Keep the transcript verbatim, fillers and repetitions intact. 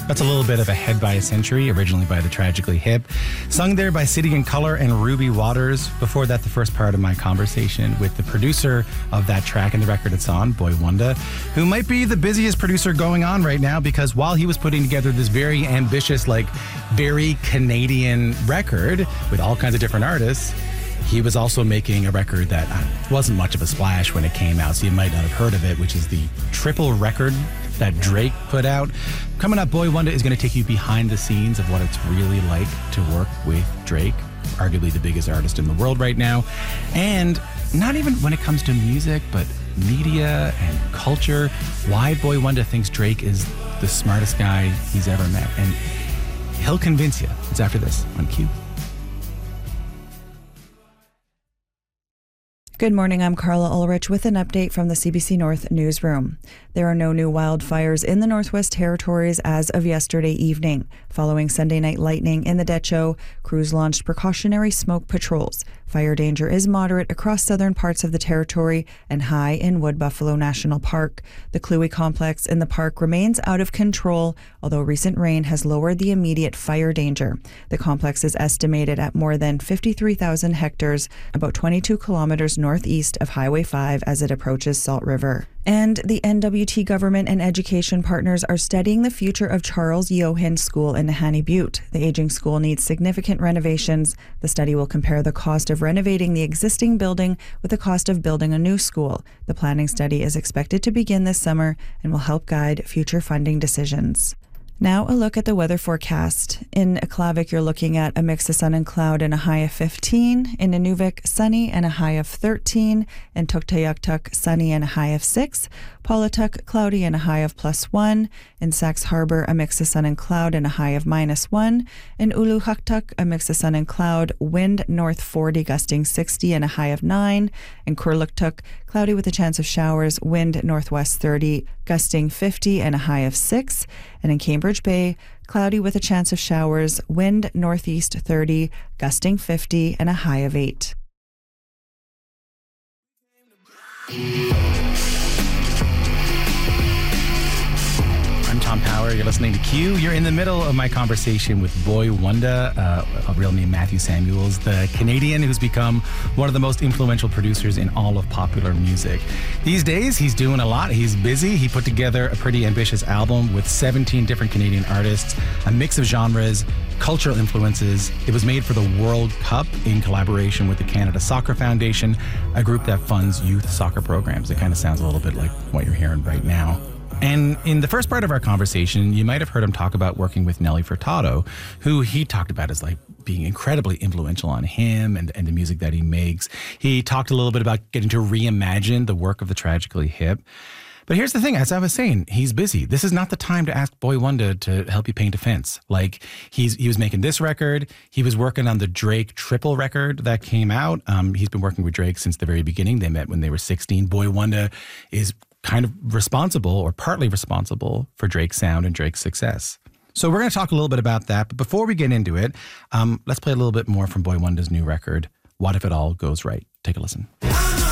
That's a little bit of Ahead by a Century, originally by the Tragically Hip, sung there by City and Colour and Ruby Waters. Before that, the first part of my conversation with the producer of that track and the record it's on, Boy Wonder, who might be the busiest producer going on right now, because while he was putting together this very ambitious, like very Canadian record with all kinds of different artists, he was also making a record that uh, wasn't much of a splash when it came out, so you might not have heard of it, which is the triple record that Drake put out. Coming up, Boy Wonder is going to take you behind the scenes of what it's really like to work with Drake, arguably the biggest artist in the world right now. And not even when it comes to music, but media and culture, why Boy Wonder thinks Drake is the smartest guy he's ever met. And he'll convince you. It's after this on Q. Good morning, I'm Carla Ulrich with an update from the C B C North newsroom. There are no new wildfires in the Northwest Territories as of yesterday evening. Following Sunday night lightning in the Decho, crews launched precautionary smoke patrols. Fire danger is moderate across southern parts of the territory and high in Wood Buffalo National Park. The Kluwe complex in the park remains out of control, although recent rain has lowered the immediate fire danger. The complex is estimated at more than fifty-three thousand hectares, about twenty-two kilometers northeast of Highway five as it approaches Salt River. And the N W T government and education partners are studying the future of Charles Yohan School in Nahanni Butte. The aging school needs significant renovations. The study will compare the cost of renovating the existing building with the cost of building a new school. The planning study is expected to begin this summer and will help guide future funding decisions. Now a look at the weather forecast. In Aklavik, you're looking at a mix of sun and cloud and a high of fifteen. In Nunavik, sunny and a high of thirteen. In Tuktoyaktuk, sunny and a high of six. Pawatuck, cloudy and a high of plus one. In Sax Harbor, a mix of sun and cloud and a high of minus one. In Ulukhaktuk, a mix of sun and cloud, wind north forty, gusting sixty and a high of nine. In Kurluktuk, cloudy with a chance of showers, wind northwest thirty, gusting fifty and a high of six. And in Cambridge Bay, cloudy with a chance of showers, wind northeast thirty, gusting fifty and a high of eight. I'm Tom Power. You're listening to Q. You're in the middle of my conversation with Boy Wonder, uh, a real name Matthew Samuels, the Canadian who's become one of the most influential producers in all of popular music. These days, he's doing a lot. He's busy. He put together a pretty ambitious album with seventeen different Canadian artists, a mix of genres, cultural influences. It was made for the World Cup in collaboration with the Canada Soccer Foundation, a group that funds youth soccer programs. It kind of sounds a little bit like what you're hearing right now. And in the first part of our conversation, you might have heard him talk about working with Nelly Furtado, who he talked about as like being incredibly influential on him and, and the music that he makes. He talked a little bit about getting to reimagine the work of the Tragically Hip. But here's the thing, as I was saying, he's busy. This is not the time to ask Boy Wonder to help you paint a fence. Like, he's he was making this record. He was working on the Drake triple record that came out. Um, he's been working with Drake since the very beginning. They met when they were sixteen. Boy Wonder is kind of responsible or partly responsible for Drake's sound and Drake's success. So we're going to talk a little bit about that. But before we get into it, um, let's play a little bit more from Boy Wonder's new record, What If It All Goes Right. Take a listen.